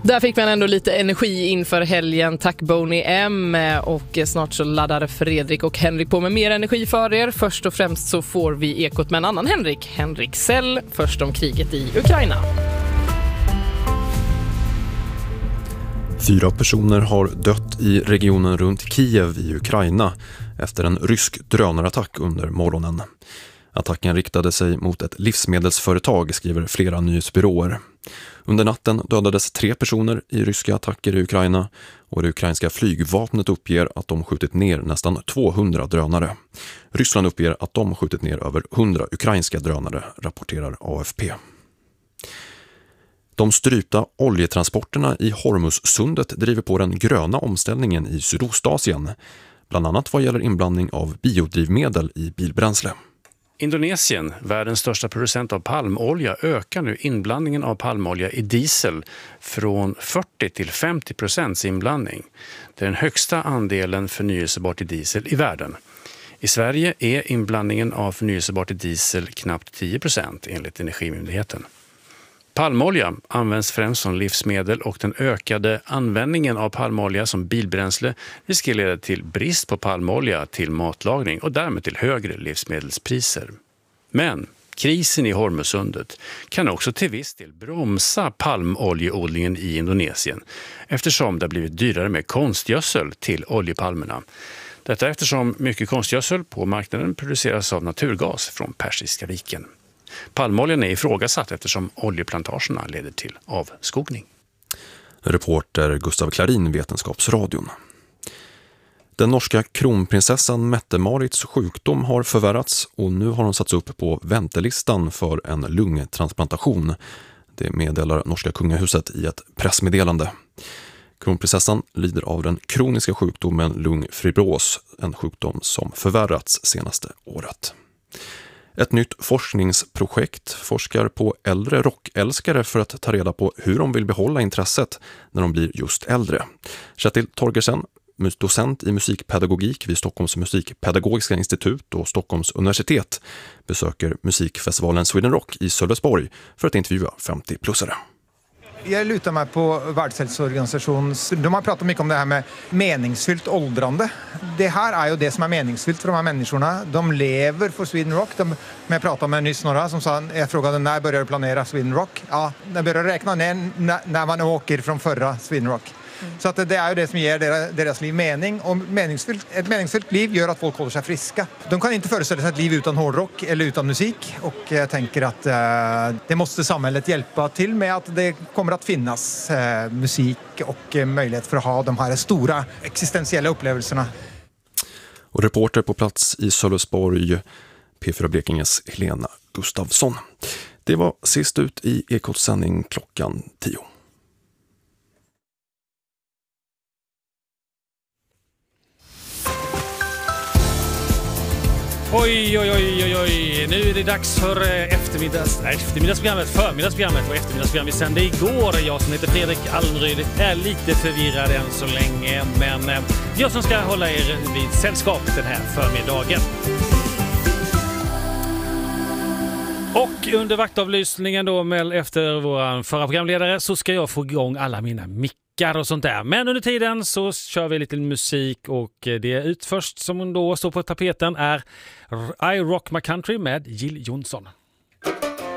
Där fick man ändå lite energi inför helgen. Tack Boney M. Och snart så laddar Fredrik och Henrik på med mer energi för er. Först och främst så får vi ekot med en annan Henrik Sell. Först om kriget i Ukraina. 4 personer har dött i regionen runt Kiev i Ukraina efter en rysk drönarattack under morgonen. Attacken riktade sig mot ett livsmedelsföretag, skriver flera nyhetsbyråer. Under natten dödades 3 personer i ryska attacker i Ukraina och det ukrainska flygvapnet uppger att de skjutit ner nästan 200 drönare. Ryssland uppger att de skjutit ner över 100 ukrainska drönare, rapporterar AFP. De strypta oljetransporterna i Hormuzsundet driver på den gröna omställningen i Sydostasien, bland annat vad gäller inblandning av biodrivmedel i bilbränsle. Indonesien, världens största producent av palmolja, ökar nu inblandningen av palmolja i diesel från 40 till 50% inblandning. Det är den högsta andelen förnyelsebart i diesel i världen. I Sverige är inblandningen av förnyelsebart i diesel knappt 10% enligt Energimyndigheten. Palmolja används främst som livsmedel och den ökade användningen av palmolja som bilbränsle riskerar leda till brist på palmolja till matlagning och därmed till högre livsmedelspriser. Men krisen i Hormuzsundet kan också till viss del bromsa palmoljeodlingen i Indonesien eftersom det har blivit dyrare med konstgödsel till oljepalmerna. Detta eftersom mycket konstgödsel på marknaden produceras av naturgas från Persiska viken. Palmoljan är ifrågasatt eftersom oljeplantagerna leder till avskogning. Reporter Gustav Klarin, Vetenskapsradion. Den norska kronprinsessan Mette-Marits sjukdom har förvärrats och nu har hon satts upp på väntelistan för en lungtransplantation. Det meddelar norska kungahuset i ett pressmeddelande. Kronprinsessan lider av den kroniska sjukdomen lungfibros, en sjukdom som förvärrats senaste året. Ett nytt forskningsprojekt forskar på äldre rockälskare för att ta reda på hur de vill behålla intresset när de blir just äldre. Kjetil Torgersen, docent i musikpedagogik vid Stockholms musikpedagogiska institut och Stockholms universitet, besöker musikfestivalen Sweden Rock i Sölvesborg för att intervjua 50-plussare. Jag lutar mig på Världshälsoorganisationen. De har pratat mycket om det här med meningsfyllt åldrande. Det här är ju det som är meningsfyllt för de här människorna. De lever för Sweden Rock. Jag pratade med nyss några som sa, jag frågade när börjar du planera Sweden Rock? Ja, när börjar räkna ner när man åker från förra Sweden Rock. Så att det är ju det som ger deras liv mening. Och ett meningsfullt liv gör att folk håller sig friska. De kan inte föreställa sig ett liv utan hårdrock eller utan musik. Och jag tänker att det måste samhället hjälpa till med att det kommer att finnas musik och möjlighet för att ha de här stora existentiella upplevelserna. Och reporter på plats i Sölvesborg, P4 Blekinges Helena Gustafsson. Det var sist ut i Ekots sändning klockan 10. Oj, nu är det dags för förmiddagsprogrammet och eftermiddagsprogram vi sände igår. Jag som heter Fredrik Almryd är lite förvirrad än så länge, men jag som ska hålla er vid sällskap den här förmiddagen. Och under vaktavlysningen då efter vår förra programledare så ska jag få igång alla mina mickar och sånt där. Men under tiden så kör vi lite musik och det utförst som då står på tapeten är I Rock My Country med Jill Johnson.